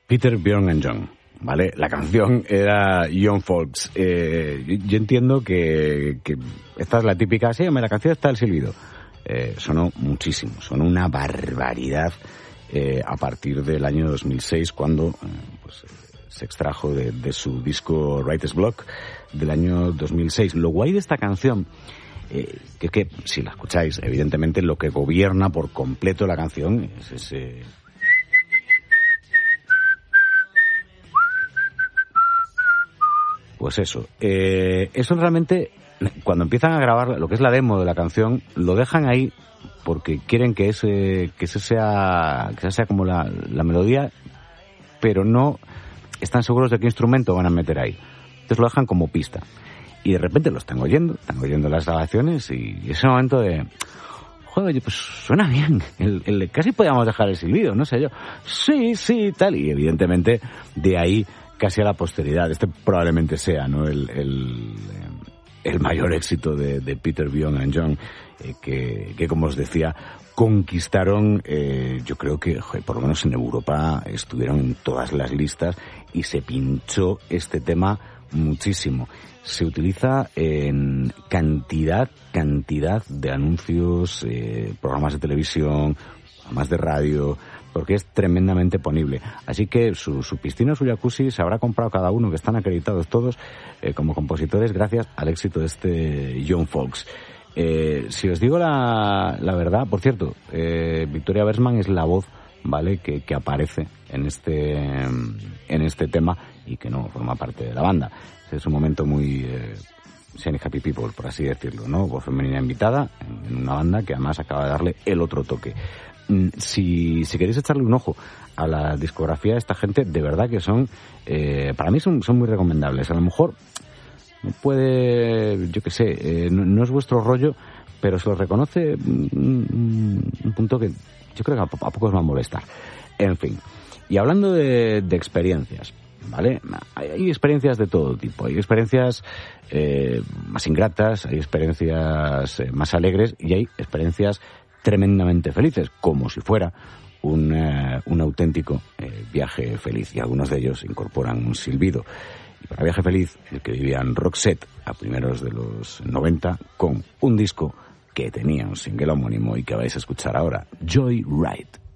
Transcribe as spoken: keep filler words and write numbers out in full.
Peter, Bjorn and John, ¿vale? La canción era Young Folks. Eh, yo, yo entiendo que, que esta es la típica, sí, hombre, la canción está el silbido. Eh, sonó muchísimo, sonó una barbaridad eh, a partir del año dos mil seis, cuando eh, pues, se extrajo de, de su disco Writer's Block del año dos mil seis. Lo guay de esta canción, eh, que es que, si la escucháis, evidentemente lo que gobierna por completo la canción es ese... Pues eso, eh, eso realmente, cuando empiezan a grabar lo que es la demo de la canción, lo dejan ahí porque quieren que ese, que ese sea, que esa sea como la, la melodía, pero no están seguros de qué instrumento van a meter ahí. Entonces lo dejan como pista. Y de repente lo están oyendo, están oyendo las grabaciones y ese momento de... Joder, oye, pues suena bien. El, el, casi podíamos dejar el silbido, no sé yo. Sí, sí, tal. Y evidentemente de ahí casi a la posteridad. Este probablemente sea, ¿no? El, el, el mayor éxito de, de Peter, Bjorn and John, eh, que, que como os decía, conquistaron, eh, yo creo que, joder, por lo menos en Europa estuvieron en todas las listas y se pinchó este tema muchísimo. Se utiliza en cantidad, cantidad de anuncios, eh, programas de televisión, programas de radio, porque es tremendamente ponible. Así que su, su piscina, su jacuzzi, se habrá comprado cada uno, que están acreditados todos eh, como compositores, gracias al éxito de este Young Folks. Eh, si os digo la, la verdad, por cierto, eh, Victoria Bergman es la voz, ¿vale?, que, que aparece en este, en este tema y que no forma parte de la banda. Es un momento muy... Eh, Shiny Happy People, por así decirlo, ¿no? Voz femenina invitada en una banda que además acaba de darle el otro toque. Si, si queréis echarle un ojo a la discografía de esta gente, de verdad que son, eh, para mí son, son muy recomendables. A lo mejor no puede, yo qué sé, eh, no, no es vuestro rollo, pero se lo reconoce un, un punto que yo creo que a, a pocos va a molestar. En fin, y hablando de, de experiencias, ¿vale? Hay, hay experiencias de todo tipo. Hay experiencias eh, más ingratas, hay experiencias eh, más alegres y hay experiencias tremendamente felices, como si fuera un, uh, un auténtico eh, viaje feliz, y algunos de ellos incorporan un silbido. Y para Viaje Feliz, el que vivían Roxette a primeros de los noventa, con un disco que tenía un single homónimo y que vais a escuchar ahora, Joyride.